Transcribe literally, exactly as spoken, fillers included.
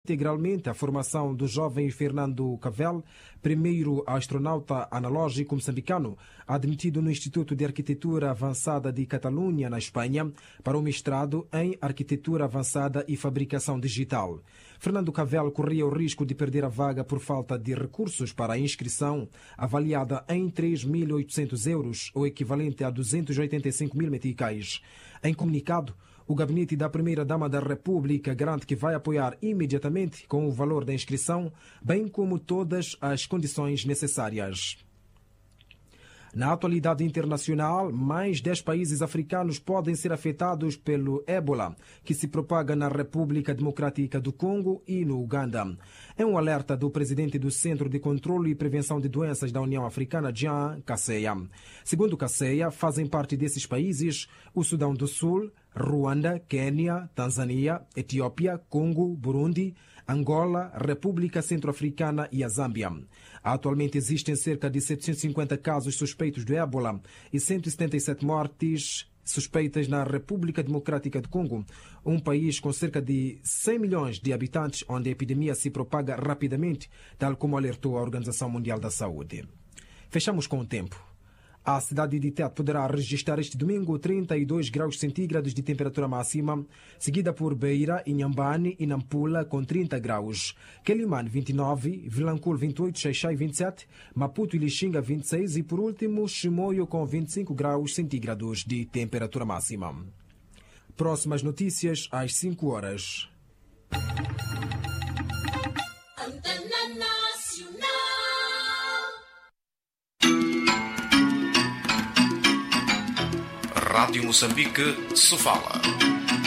integralmente a formação do jovem Fernando Cavel, primeiro astronauta analógico moçambicano, admitido no Instituto de Arquitetura Avançada de Catalunha, na Espanha, para o mestrado em Arquitetura Avançada e Fabricação Digital. Fernando Cavel corria o risco de perder a vaga por falta de recursos para a inscrição, avaliada em três mil e oitocentos euros, o equivalente a duzentos e oitenta e cinco mil meticais. Em comunicado, o gabinete da Primeira-Dama da República garante que vai apoiar imediatamente com o valor da inscrição, bem como todas as condições necessárias. Na atualidade internacional, mais dez países africanos podem ser afetados pelo ébola, que se propaga na República Democrática do Congo e no Uganda. É um alerta do presidente do Centro de Controlo e Prevenção de Doenças da União Africana, Jean Kaseya. Segundo Kaseya, fazem parte desses países o Sudão do Sul, Ruanda, Quênia, Tanzânia, Etiópia, Congo, Burundi, Angola, República Centro-Africana e a Zâmbia. Atualmente existem cerca de setecentos e cinquenta casos suspeitos de ébola e cento e setenta e sete mortes suspeitas na República Democrática do Congo, um país com cerca de cem milhões de habitantes, onde a epidemia se propaga rapidamente, tal como alertou a Organização Mundial da Saúde. Fechamos com o tempo. A cidade de Tete poderá registrar este domingo trinta e dois graus centígrados de temperatura máxima, seguida por Beira, Inhambane e Nampula com trinta graus, Quelimane vinte e nove, Vilanculo vinte e oito, Xaixai vinte e sete, Maputo e Lixinga vinte e seis e por último Chimoio com vinte e cinco graus centígrados de temperatura máxima. Próximas notícias às cinco horas. Rádio Moçambique, Sofala.